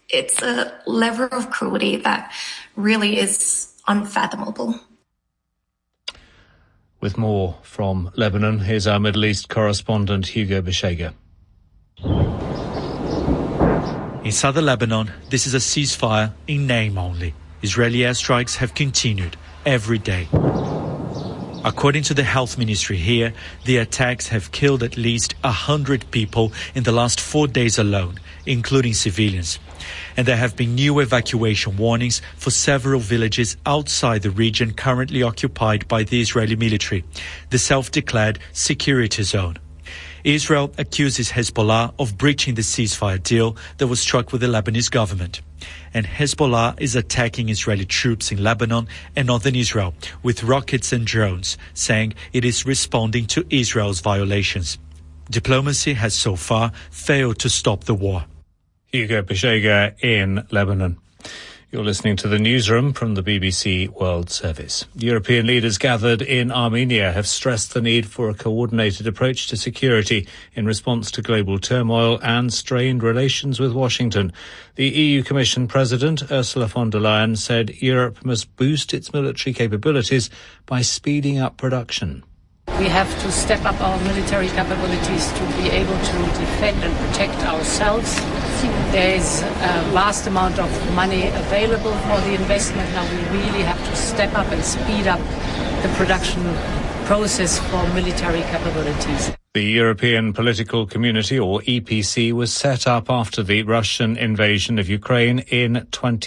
It's a level of cruelty that really is unfathomable. With more from Lebanon, here's our Middle East correspondent Hugo Beshega. In southern Lebanon, this is a ceasefire in name only. Israeli airstrikes have continued every day. According to the health ministry here, the attacks have killed at least 100 people in the last 4 days alone, including civilians. And there have been new evacuation warnings for several villages outside the region currently occupied by the Israeli military, the self-declared security zone. Israel accuses Hezbollah of breaching the ceasefire deal that was struck with the Lebanese government. And Hezbollah is attacking Israeli troops in Lebanon and northern Israel with rockets and drones, saying it is responding to Israel's violations. Diplomacy has so far failed to stop the war. Hugo Beshega in Lebanon. You're listening to the newsroom from the BBC World Service. European leaders gathered in Armenia have stressed the need for a coordinated approach to security in response to global turmoil and strained relations with Washington. The EU Commission President, Ursula von der Leyen, said Europe must boost its military capabilities by speeding up production. We have to step up our military capabilities to be able to defend and protect ourselves. There is a vast amount of money available for the investment. Now we really have to step up and speed up the production process for military capabilities. The European Political Community, or EPC, was set up after the Russian invasion of Ukraine in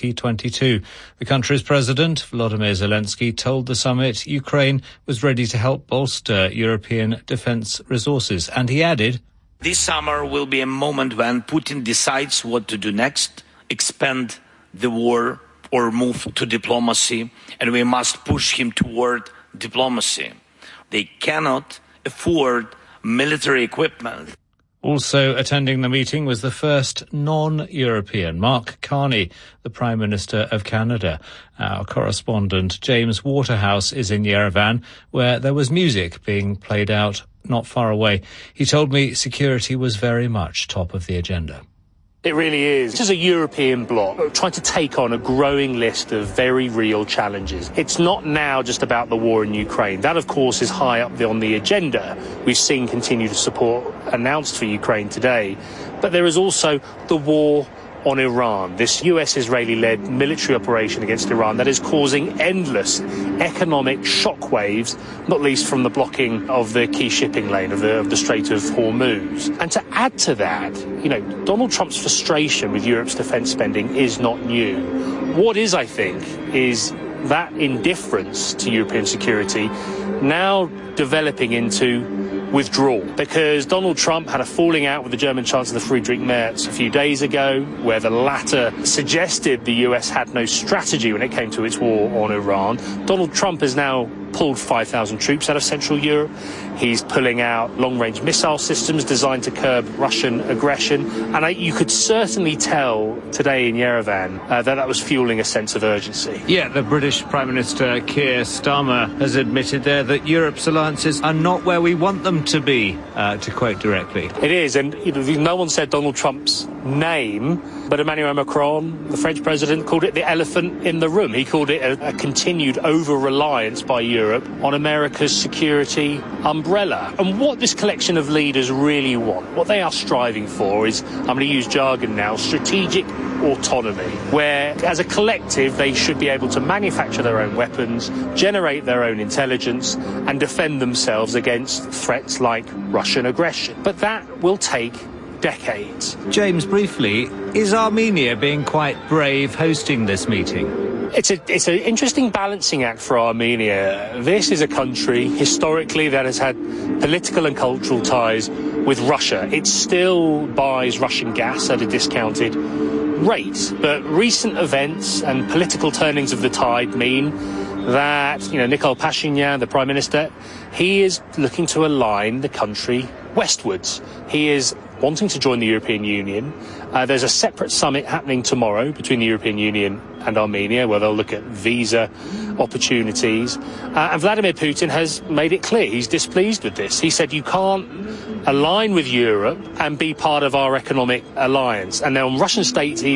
2022. The country's president, Volodymyr Zelensky, told the summit Ukraine was ready to help bolster European defence resources. And he added, "This summer will be a moment when Putin decides what to do next, expand the war or move to diplomacy, and we must push him toward diplomacy. They cannot afford military equipment." Also attending the meeting was the first non-European, Mark Carney, the Prime Minister of Canada. Our correspondent James Waterhouse is in Yerevan, where there was music being played out not far away. He told me security was very much top of the agenda. It really is. This is a European bloc trying to take on a growing list of very real challenges. It's not now just about the war in Ukraine. That, of course, is high up on the agenda. We've seen continued support announced for Ukraine today. But there is also the war on Iran, this US-Israeli-led military operation against Iran that is causing endless economic shockwaves, not least from the blocking of the key shipping lane of the Strait of Hormuz. And to add to that, Donald Trump's frustration with Europe's defence spending is not new. What is, I think, is that indifference to European security now developing into withdrawal, because Donald Trump had a falling out with the German Chancellor Friedrich Merz a few days ago, where the latter suggested the US had no strategy when it came to its war on Iran. Donald Trump has now pulled 5,000 troops out of Central Europe. He's pulling out long-range missile systems designed to curb Russian aggression. And you could certainly tell today in Yerevan that was fueling a sense of urgency. Yeah, the British Prime Minister Keir Starmer has admitted there that Europe's alliances are not where we want them to be, to quote directly. It is, and no one said Donald Trump's name, but Emmanuel Macron, the French president, called it the elephant in the room. He called it a continued over-reliance by Europe on America's security umbrella. And what this collection of leaders really want, what they are striving for is, I'm going to use jargon now, strategic autonomy, where as a collective they should be able to manufacture their own weapons, generate their own intelligence, and defend themselves against threats like Russian aggression. But that will take decades. James, briefly, is Armenia being quite brave hosting this meeting? It's an interesting balancing act for Armenia. This is a country historically that has had political and cultural ties with Russia. It still buys Russian gas at a discounted rate, but recent events and political turnings of the tide mean that, Nikol Pashinyan, the Prime Minister, he is looking to align the country westwards. He is wanting to join the European Union. There's a separate summit happening tomorrow between the European Union and Armenia, where they'll look at visa opportunities. And Vladimir Putin has made it clear he's displeased with this. He said you can't align with Europe and be part of our economic alliance. And now on Russian state TV,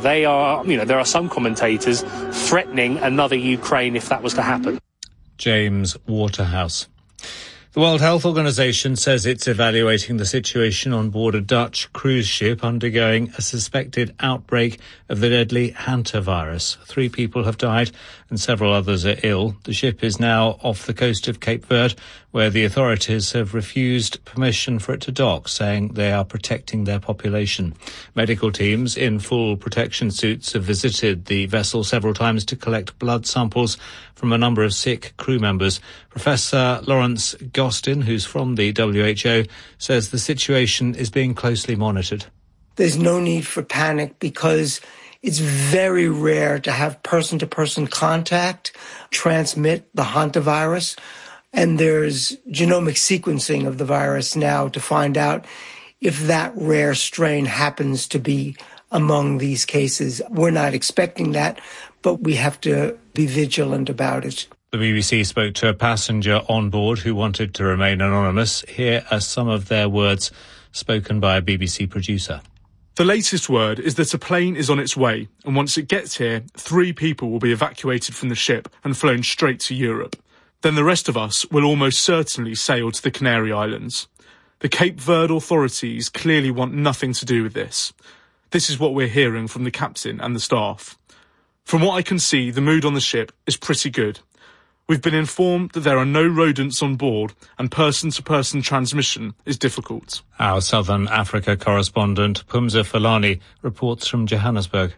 there are some commentators threatening another Ukraine if that was to happen. James Waterhouse. The World Health Organization says it's evaluating the situation on board a Dutch cruise ship undergoing a suspected outbreak of the deadly hantavirus. 3 people have died and several others are ill. The ship is now off the coast of Cape Verde, where the authorities have refused permission for it to dock, saying they are protecting their population. Medical teams in full protection suits have visited the vessel several times to collect blood samples from a number of sick crew members. Professor Lawrence Gostin, who's from the WHO, says the situation is being closely monitored. There's no need for panic because it's very rare to have person-to-person contact transmit the hantavirus. And there's genomic sequencing of the virus now to find out if that rare strain happens to be among these cases. We're not expecting that, but we have to be vigilant about it. The BBC spoke to a passenger on board who wanted to remain anonymous. Here are some of their words spoken by a BBC producer. The latest word is that a plane is on its way, and once it gets here, 3 people will be evacuated from the ship and flown straight to Europe. Then the rest of us will almost certainly sail to the Canary Islands. The Cape Verde authorities clearly want nothing to do with this. This is what we're hearing from the captain and the staff. From what I can see, the mood on the ship is pretty good. We've been informed that there are no rodents on board and person-to-person transmission is difficult. Our Southern Africa correspondent Pumza Falani reports from Johannesburg.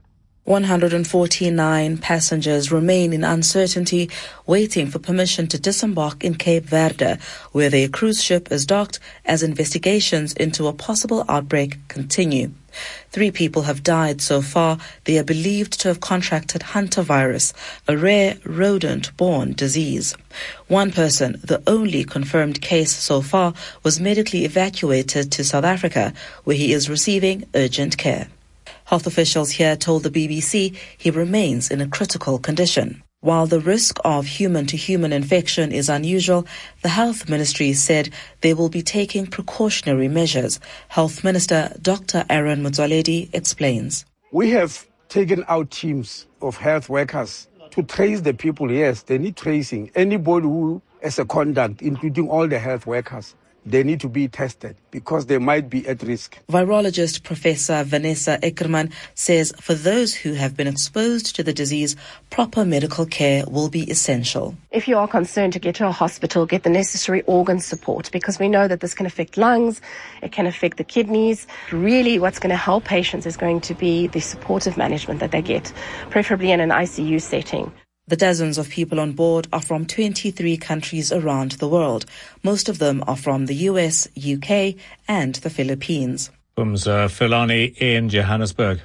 149 passengers remain in uncertainty, waiting for permission to disembark in Cape Verde, where their cruise ship is docked as investigations into a possible outbreak continue. 3 people have died so far. They are believed to have contracted hantavirus, a rare rodent-borne disease. One person, the only confirmed case so far, was medically evacuated to South Africa, where he is receiving urgent care. Health officials here told the BBC he remains in a critical condition. While the risk of human-to-human infection is unusual, the Health Ministry said they will be taking precautionary measures. Health Minister Dr. Aaron Motsoaledi explains. We have taken out teams of health workers to trace the people. Yes, they need tracing. Anybody who has a contact, including all the health workers, they need to be tested because they might be at risk. Virologist Professor Vanessa Eckerman says for those who have been exposed to the disease, proper medical care will be essential. If you are concerned, to get to a hospital, get the necessary organ support, because we know that this can affect lungs, it can affect the kidneys. Really what's going to help patients is going to be the supportive management that they get, preferably in an ICU setting. The dozens of people on board are from 23 countries around the world. Most of them are from the US, UK and the Philippines. Pumza Falani in Johannesburg.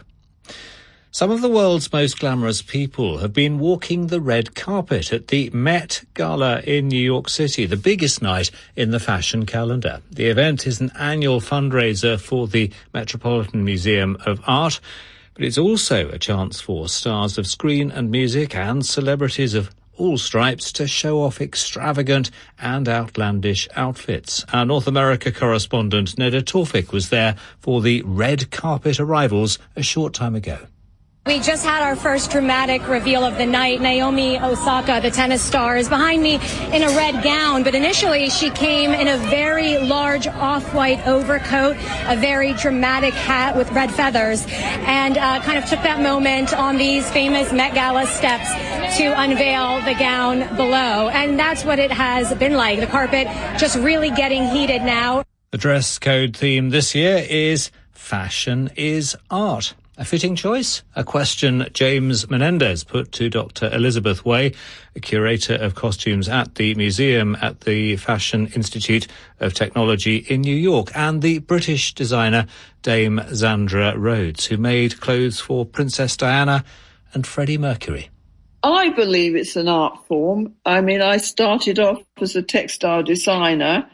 Some of the world's most glamorous people have been walking the red carpet at the Met Gala in New York City, the biggest night in the fashion calendar. The event is an annual fundraiser for the Metropolitan Museum of Art, but it's also a chance for stars of screen and music and celebrities of all stripes to show off extravagant and outlandish outfits. Our North America correspondent Neda Tawfik was there for the red carpet arrivals a short time ago. We just had our first dramatic reveal of the night. Naomi Osaka, the tennis star, is behind me in a red gown, but initially she came in a very large off-white overcoat, a very dramatic hat with red feathers, and kind of took that moment on these famous Met Gala steps to unveil the gown below. And that's what it has been like. The carpet just really getting heated now. The dress code theme this year is Fashion is Art. A fitting choice? A question James Menendez put to Dr. Elizabeth Way, a curator of costumes at the museum at the Fashion Institute of Technology in New York, and the British designer Dame Zandra Rhodes, who made clothes for Princess Diana and Freddie Mercury. I believe it's an art form. I mean, I started off as a textile designer,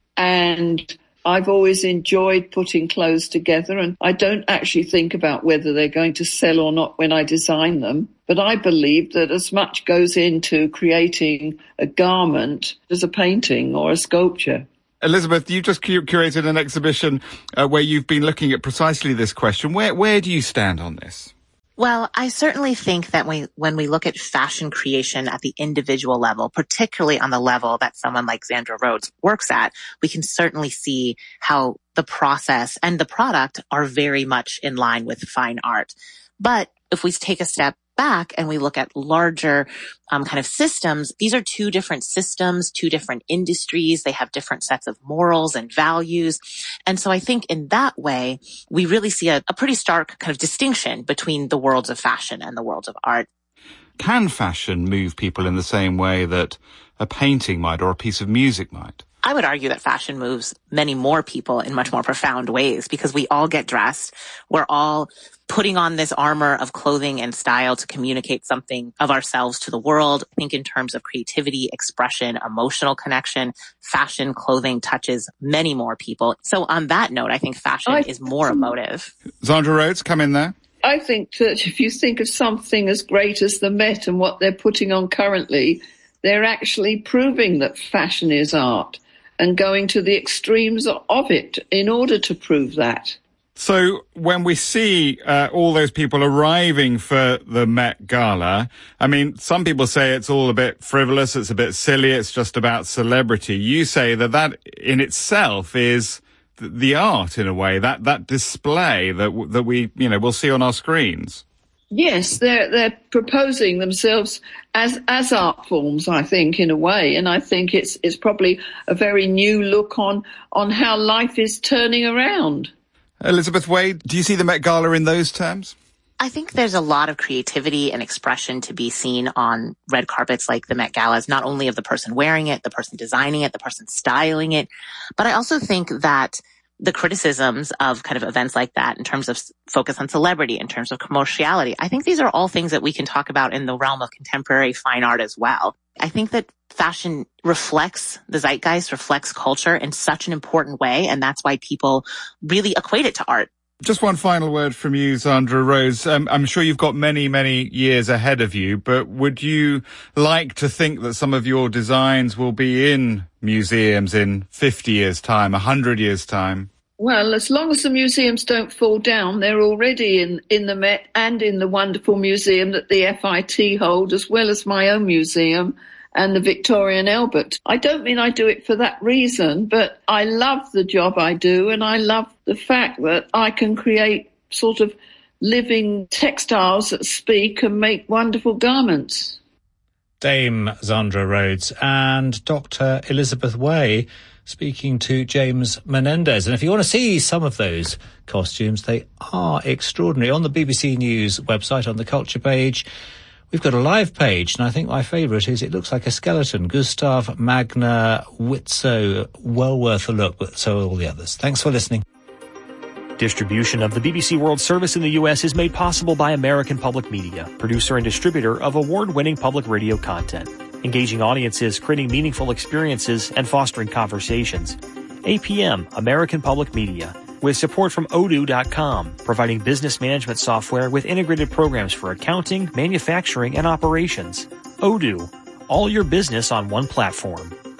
and I've always enjoyed putting clothes together, and I don't actually think about whether they're going to sell or not when I design them. But I believe that as much goes into creating a garment as a painting or a sculpture. Elizabeth, you've just curated an exhibition where you've been looking at precisely this question. Where do you stand on this? Well, I certainly think that when we look at fashion creation at the individual level, particularly on the level that someone like Zandra Rhodes works at, we can certainly see how the process and the product are very much in line with fine art. But if we take a step back and we look at larger kind of systems, these are two different systems, two different industries. They have different sets of morals and values. And so I think in that way, we really see a pretty stark kind of distinction between the worlds of fashion and the worlds of art. Can fashion move people in the same way that a painting might or a piece of music might? I would argue that fashion moves many more people in much more profound ways because we all get dressed. We're all putting on this armor of clothing and style to communicate something of ourselves to the world. I think in terms of creativity, expression, emotional connection, fashion, clothing touches many more people. So on that note, I think fashion is more emotive. Zandra Rhodes, come in there. I think that if you think of something as great as the Met and what they're putting on currently, they're actually proving that fashion is art and going to the extremes of it in order to prove that. So when we see all those people arriving for the Met Gala, I mean, some people say it's all a bit frivolous, it's a bit silly, it's just about celebrity. You say that in itself is the art, in a way, that display that we, we'll see on our screens. Yes, they're proposing themselves as art forms, I think, in a way, and I think it's probably a very new look on how life is turning around. Elizabeth Wade, do you see the Met Gala in those terms? I think there's a lot of creativity and expression to be seen on red carpets like the Met Galas, not only of the person wearing it, the person designing it, the person styling it, but I also think that the criticisms of kind of events like that in terms of focus on celebrity, in terms of commerciality, I think these are all things that we can talk about in the realm of contemporary fine art as well. I think that fashion reflects the zeitgeist, reflects culture in such an important way, and that's why people really equate it to art. Just one final word from you, Zandra Rhodes. I'm sure you've got many, many years ahead of you, but would you like to think that some of your designs will be in museums in 50 years' time, 100 years' time? Well, as long as the museums don't fall down, they're already in the Met and in the wonderful museum that the FIT hold, as well as my own museum and the Victoria and Albert. I don't mean I do it for that reason, but I love the job I do, and I love the fact that I can create sort of living textiles that speak and make wonderful garments. Dame Zandra Rhodes and Dr. Elizabeth Way speaking to James Menendez. And if you want to see some of those costumes, they are extraordinary. On the BBC News website, on the culture page, we've got a live page, and I think my favourite is it looks like a skeleton. Gustav Magna Witzo, well worth a look, but so are all the others. Thanks for listening. Distribution of the BBC World Service in the U.S. is made possible by American Public Media, producer and distributor of award-winning public radio content, engaging audiences, creating meaningful experiences, and fostering conversations. APM, American Public Media, with support from Odoo.com, providing business management software with integrated programs for accounting, manufacturing, and operations. Odoo, all your business on one platform.